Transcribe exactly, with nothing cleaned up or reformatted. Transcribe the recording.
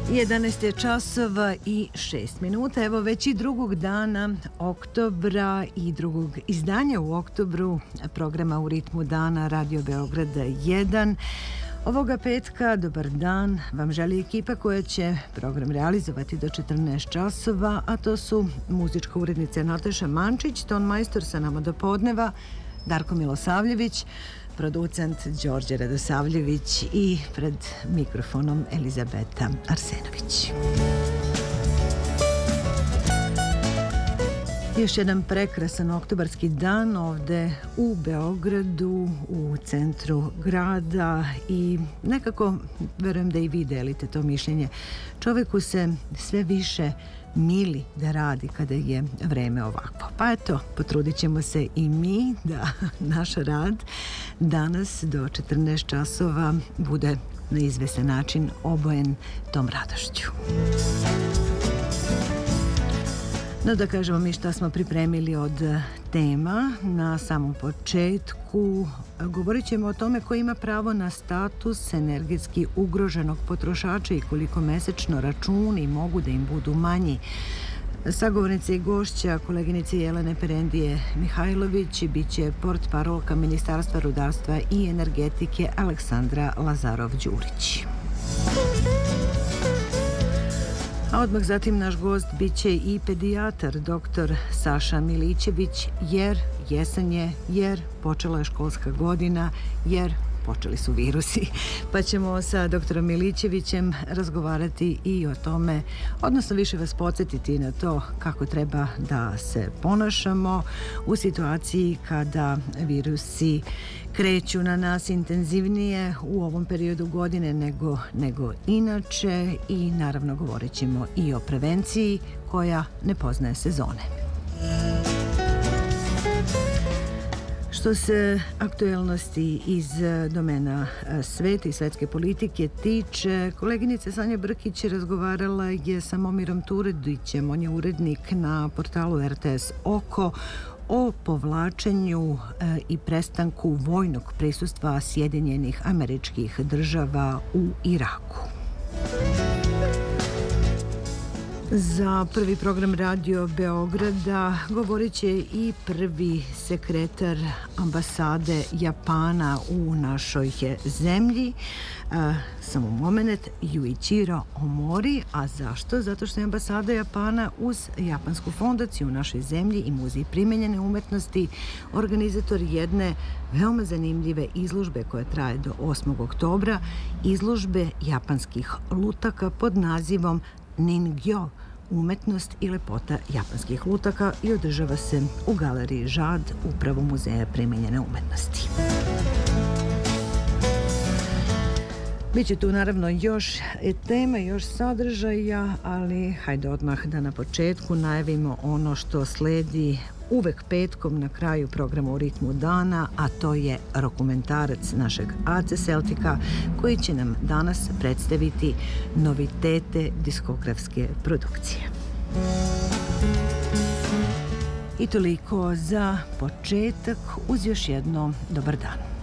jedanaest je časova i šest minuta. Evo već i drugog dana oktobra i drugog izdanja u oktobru programa U ritmu dana Radio Beograda jedan. Ovoga petka, dobar dan, vam želi ekipa koja će program realizovati do četrnaest časova, a to su muzička urednica Nataša Mančić, ton majstor sa nama do podneva, Darko Milosavljević, producent Đorđe Radosavljević i pred mikrofonom Elizabeta Arsenović. Još jedan prekrasan oktobarski dan ovde u Beogradu, u centru grada i nekako, verujem da i vi delite to mišljenje, čoveku se sve više mili da radi kada je vreme ovako. Pa eto, potrudit ćemo se i mi da naš rad danas do četrnaest časova bude na izvesan način obojen tom radošću. No da kažemo mi šta smo pripremili od tema. Na samom početku govorit ćemo o tome ko ima pravo na status energetski ugroženog potrošača i koliko mesečno računi mogu da im budu manji. Sagovornice i gošća koleginice Jelene Perendije Mihajlović bit će portparolka Ministarstva rudarstva i energetike Aleksandra Lazarov-Đurić. A odmah zatim naš gost bit će i pedijatar doktor Saša Milićević, jer jesen je, jer počela je školska godina, jer počeli su virusi. Pa ćemo sa doktorom Milićevićem razgovarati i o tome, odnosno više vas podsjetiti na to kako treba da se ponašamo u situaciji kada virusi kreću na nas intenzivnije u ovom periodu godine nego, nego inače, i naravno govorit ćemo i o prevenciji koja ne poznaje sezone. Što se aktuelnosti iz domena sveta i svetske politike tiče, koleginica Sanja Brkić razgovarala je sa Momirom Turedićem, on je urednik na portalu R T S Oko, o povlačenju i prestanku vojnog prisustva Sjedinjenih Američkih Država u Iraku. Za prvi program Radio Beograda govorit će i prvi sekretar ambasade Japana u našoj zemlji, a, samo moment, Yuichiro Omori. A zašto? Zato što je ambasada Japana uz Japansku fondaciju u našoj zemlji i Muzej primenjene umetnosti organizator jedne veoma zanimljive izložbe koja traje do osmog oktobra, izložbe japanskih lutaka pod nazivom Ningyo, umetnost i lepota japanskih lutaka, i održava se u galeriji Žad, upravo Muzeja primenjene umetnosti. Biće tu naravno još tema, još sadržaja, ali hajde odmah da na početku najavimo ono što sledi uvek petkom na kraju programa U ritmu dana, a to je dokumentarac našeg A C Celtica koji će nam danas predstaviti novitete diskografske produkcije. I toliko za početak, uz još jedno dobar dan.